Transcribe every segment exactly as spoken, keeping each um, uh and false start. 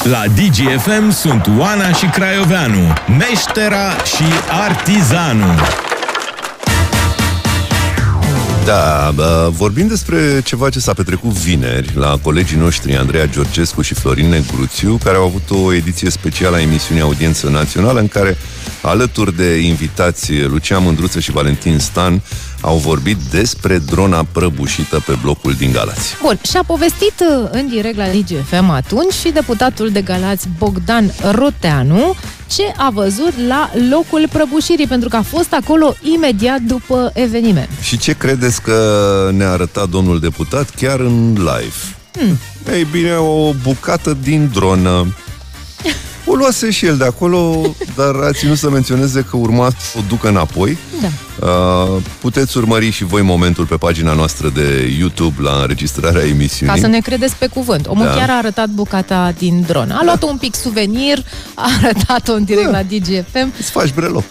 La D G F M sunt Oana și Craioveanu, meștera și artizanul. Da, bă, vorbim despre ceva ce s-a petrecut vineri la colegii noștri Andreea Georgescu și Florin Negruțiu, care au avut o ediție specială a emisiunii Audiență Națională, în care, alături de invitați Lucian Mândruță și Valentin Stan, au vorbit despre drona prăbușită pe blocul din Galați. Bun, și-a povestit în direct la D G F M atunci și deputatul de Galați Bogdan Roteanu ce a văzut la locul prăbușirii, pentru că a fost acolo imediat după eveniment. Și ce credeți că ne-a arătat domnul deputat chiar în live? Hmm. Ei bine, o bucată din dronă. O luase și el de acolo, dar a ținut să menționeze că urma să o ducă înapoi. Da. Uh, puteți urmări și voi momentul pe pagina noastră de YouTube la înregistrarea emisiunii. Ca să ne credeți pe cuvânt. Omul Da. chiar a arătat bucata din dronă. A Da. luat un pic suvenir, a arătat-o în direct Da. la D G F M. Îți faci breloc.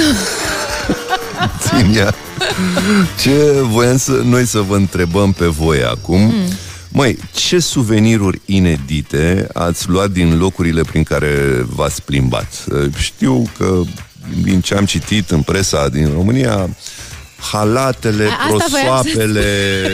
Țin ea. Ce voiam să, noi să vă întrebăm pe voi acum. Mm. Măi, ce suveniruri inedite ați luat din locurile prin care v-ați plimbat? Știu că din ce am citit în presa din România, halatele, A, asta prosoapele...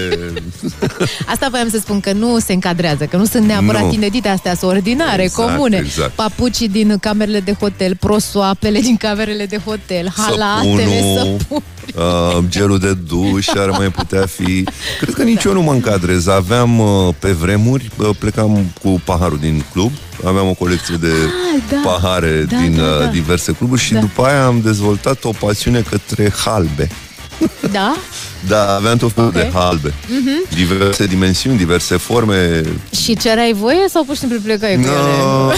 Asta voiam să spun, că nu se încadrează, că nu sunt neapărat Nu. inedite, astea sunt ordinare, Exact, comune. exact. Papucii din camerele de hotel, prosoapele din camerele de hotel, halatele, Săpunul, săpun. uh, gelul de duș ar mai putea fi. Cred că nici eu nu mă încadrez. Aveam uh, pe vremuri, uh, plecam cu paharul din club, aveam o colecție de Ah, da. pahare Da, din da, uh, da. diverse cluburi și Da. după aia am dezvoltat o pasiune către halbe. Da? Da, aveam tot felul Ok. de halbe. Mhm. Diverse dimensiuni, diverse forme. Și cereai voie sau pur și simplu plecai cu ele? No.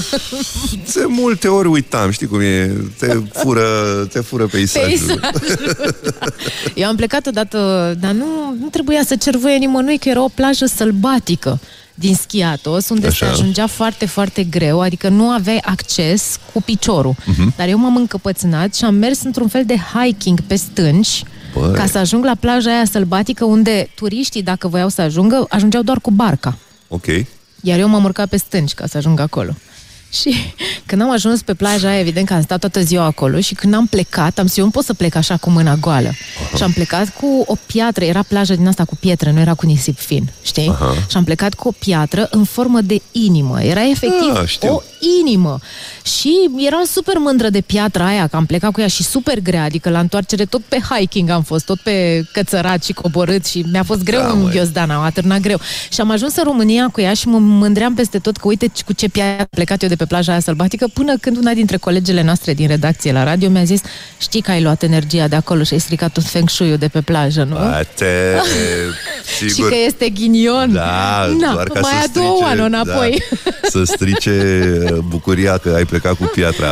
De multe ori uitam, știi cum e, te fură, te fură peisajul. Peisajul. Eu am plecat odată, dar nu, nu trebuia să cer voie nimănui, că era o plajă sălbatică din Schiatos, unde Așa. se ajungea foarte, foarte greu, adică nu aveai acces cu piciorul. Mhm. Dar eu m-am încăpățânat și am mers într-un fel de hiking pe stânci, Băi. ca să ajung la plaja aia sălbatică, unde turiștii, dacă voiau să ajungă, ajungeau doar cu barca. Ok. Iar eu m-am urcat pe stânci ca să ajung acolo. Și când am ajuns pe plaja aia, evident că am stat toată ziua acolo, și când am plecat, am zis, eu nu pot să plec așa cu mâna goală. Aha. Și am plecat cu o piatră, era plajă din asta cu pietre, nu era cu nisip fin, știi? Aha. Și am plecat cu o piatră în formă de inimă. Era efectiv Ah, știu. o inimă. Și eram super mândră de piatra aia, că am plecat cu ea, și super grea, adică la întoarcere tot pe hiking am fost, tot pe cățărat și coborât, și mi-a fost greu Da, în măi. ghiozdan, am atârnat greu. Și am ajuns în România cu ea și mă mândream peste tot că uite cu ce piatră am plecat eu de pe plaja aia sălbatică, până când una dintre colegele noastre din redacție la radio mi-a zis, știi că ai luat energia de acolo și ai stricat tot feng shui-ul de pe plajă, nu? Ate, Și sigur. că este ghinion. Da, Na, doar ca mai să a doua strice, oană înapoi. da, să strice bucuria că ai plecat cu piatra